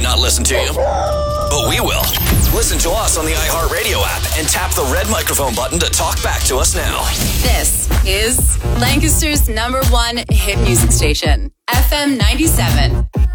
not listen to you, but we will. Listen to us on the iHeartRadio app and tap the red microphone button to talk back to us now. This is Lancaster's #1 hit music station, FM 97.